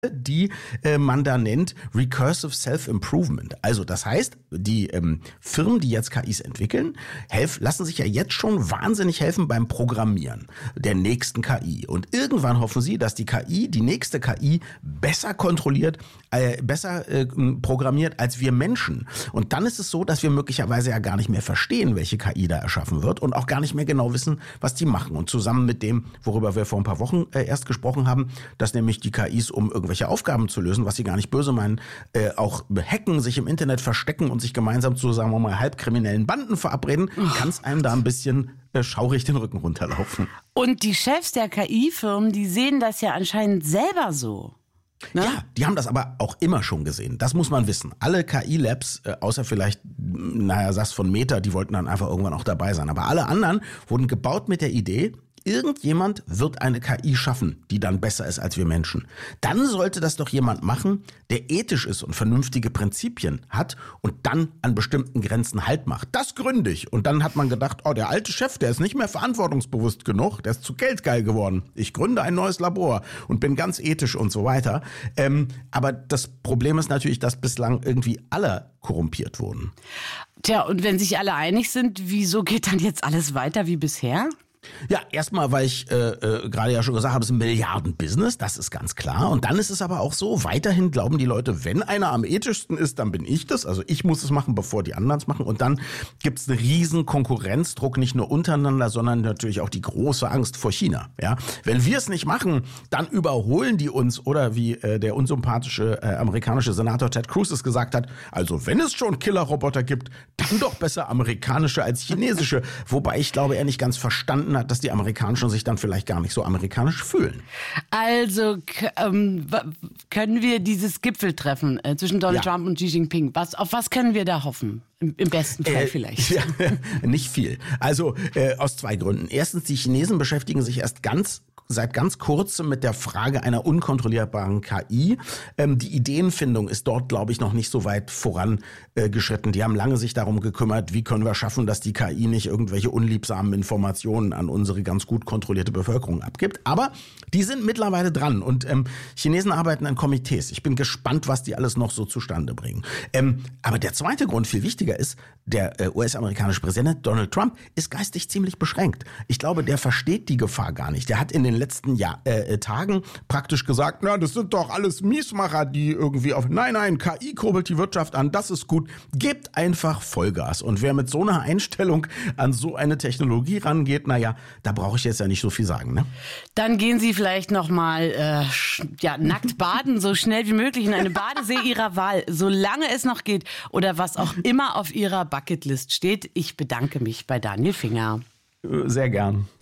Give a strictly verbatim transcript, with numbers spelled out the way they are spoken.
die äh, man da nennt Recursive Self-Improvement. Also das heißt, die ähm, Firmen, die jetzt K Is entwickeln, helf, lassen sich ja jetzt schon wahnsinnig helfen beim Programmieren der nächsten K I. Und irgendwann hoffen sie, dass die K I, die nächste K I, besser kontrolliert, äh, besser äh, programmiert als wir Menschen. Und dann ist es so, dass wir möglicherweise ja gar nicht mehr verstehen, welche K I da erschaffen wird und auch gar nicht mehr genau wissen, was die machen. Und zusammen mit dem, worüber wir vor ein paar Wochen äh, erst gesprochen haben, dass nämlich die K Is um irgendwelche Aufgaben zu lösen, was sie gar nicht böse meinen, äh, auch hacken, sich im Internet verstecken und sich gemeinsam zu, sagen wir mal, halbkriminellen Banden verabreden, kann es einem da ein bisschen äh, schaurig den Rücken runterlaufen. Und die Chefs der K I-Firmen, die sehen das ja anscheinend selber so. Ne? Ja, die haben das aber auch immer schon gesehen. Das muss man wissen. Alle K I-Labs, äh, außer vielleicht, naja, sag's von Meta, die wollten dann einfach irgendwann auch dabei sein. Aber alle anderen wurden gebaut mit der Idee, irgendjemand wird eine K I schaffen, die dann besser ist als wir Menschen. Dann sollte das doch jemand machen, der ethisch ist und vernünftige Prinzipien hat und dann an bestimmten Grenzen Halt macht. Das gründig. Und dann hat man gedacht, oh, der alte Chef, der ist nicht mehr verantwortungsbewusst genug, der ist zu geldgeil geworden. Ich gründe ein neues Labor und bin ganz ethisch und so weiter. Ähm, aber das Problem ist natürlich, dass bislang irgendwie alle korrumpiert wurden. Tja, und wenn sich alle einig sind, wieso geht dann jetzt alles weiter wie bisher? Ja, erstmal, weil ich äh, äh, gerade ja schon gesagt habe, es ist ein Milliarden-Business, das ist ganz klar. Und dann ist es aber auch so, weiterhin glauben die Leute, wenn einer am ethischsten ist, dann bin ich das. Also ich muss es machen, bevor die anderen es machen. Und dann gibt es einen riesen Konkurrenzdruck, nicht nur untereinander, sondern natürlich auch die große Angst vor China. Ja, wenn wir es nicht machen, dann überholen die uns. Oder wie äh, der unsympathische äh, amerikanische Senator Ted Cruz es gesagt hat, also wenn es schon Killerroboter gibt, dann doch besser amerikanische als chinesische. Wobei ich glaube, er nicht ganz verstanden hat, dass die Amerikanischen sich dann vielleicht gar nicht so amerikanisch fühlen. Also k- ähm, w- können wir dieses Gipfeltreffen äh, zwischen Donald Ja. Trump und Xi Jinping, was, auf was können wir da hoffen? Im, im besten Fall Äh, vielleicht. Ja, nicht viel. Also äh, aus zwei Gründen. Erstens, die Chinesen beschäftigen sich erst ganz seit ganz kurzem mit der Frage einer unkontrollierbaren K I. Ähm, die Ideenfindung ist dort, glaube ich, noch nicht so weit vorangeschritten. Äh, die haben lange sich darum gekümmert, wie können wir schaffen, dass die K I nicht irgendwelche unliebsamen Informationen an unsere ganz gut kontrollierte Bevölkerung abgibt. Aber die sind mittlerweile dran und ähm, Chinesen arbeiten in Komitees. Ich bin gespannt, was die alles noch so zustande bringen. Ähm, aber der zweite Grund, viel wichtiger ist, der äh, U S-amerikanische Präsident Donald Trump ist geistig ziemlich beschränkt. Ich glaube, der versteht die Gefahr gar nicht. Der hat in den letzten Jahr, äh, Tagen praktisch gesagt, na, das sind doch alles Miesmacher, die irgendwie auf, nein, nein, K I kurbelt die Wirtschaft an, das ist gut. Gebt einfach Vollgas. Und wer mit so einer Einstellung an so eine Technologie rangeht, naja, da brauche ich jetzt ja nicht so viel sagen, ne? Dann gehen Sie vielleicht noch mal äh, sch- ja, nackt baden, so schnell wie möglich in eine Badesee Ihrer Wahl, solange es noch geht oder was auch immer auf Ihrer Bucketlist steht. Ich bedanke mich bei Daniel Finger. Sehr gern.